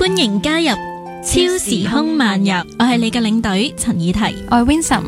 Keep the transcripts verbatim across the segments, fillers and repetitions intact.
歡迎加入超時空漫遊，我係你嘅領隊陳以緹， 我係 Winsome。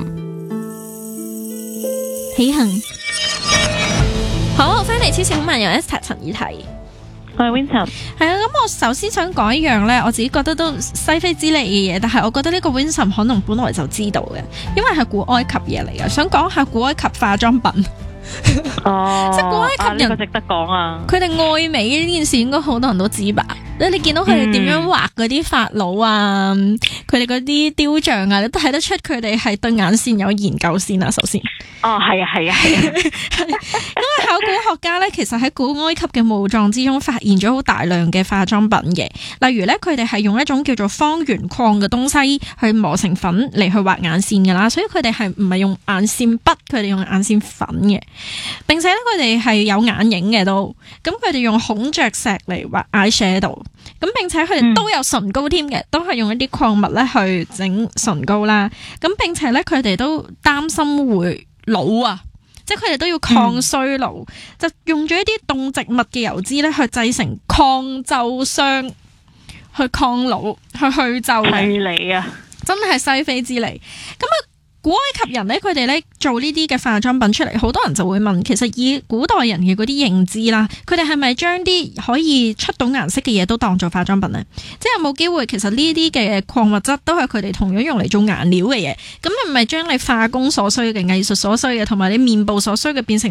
起行，好，翻嚟超時空漫遊 Esther 陳以緹， 我係 Winsome。 係啊，咁我首先想講一樣呢，我自己覺得都西非之利嘅嘢，但係我覺得呢個 Winsome 可能本來就知道嘅，因為係古埃及嘢嚟嘅，想講下古埃及化妝品。 哦， 即係古埃及人， 呢個值得講啊！ 佢哋愛美呢件事應該好多人都知吧？你你見到佢哋點樣畫嗰啲法老啊，佢哋嗰啲雕像啊，你都睇得出佢哋係對眼線有研究先啊。首先， 哦，係啊，係啊，係啊， 因為考古學家咧，其實喺古埃及嘅墓葬之中發現咗好大量嘅化妝品嘅，例如咧，佢哋係用一種叫做方圓礦嘅東西去磨成粉嚟去畫眼線噶啦，所以佢哋係唔係用眼線筆，佢哋用眼線粉嘅，並且咧佢哋係有眼影嘅都，咁佢哋用孔雀石嚟畫 eyeshadow。咁並且佢哋都有唇膏添嘅，嗯、都係用一啲礦物咧去整唇膏啦。咁並且咧佢哋都擔心會老啊，即係佢哋都要抗衰老，嗯、就用咗一啲動植物嘅油脂咧去製成抗皺霜，去抗老，去去皺。 犀利啊！ 真係西非之利。咁啊，古埃及人咧，佢哋咧做呢啲嘅化妝品出嚟，好多人就會問，其實以古代人嘅嗰啲認知啦，佢哋係咪將啲可以出到顏色嘅嘢都當做化妝品呢？即係有冇機會，其實呢啲嘅礦物質都係佢哋同樣用嚟做顏料嘅嘢，咁係咪將你化工所需嘅、藝術所需嘅，同埋你面部所需嘅變成